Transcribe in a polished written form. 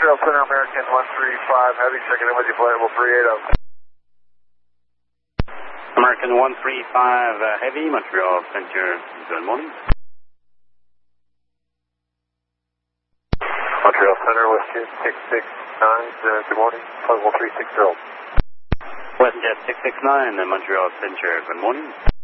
Montreal Center, American 135 Heavy, checking in with you, flight level 380. American 135 Heavy, Montreal Center, good morning. Montreal Center, WestJet 669, good morning, flight level 360. WestJet 669, Montreal Center, good morning.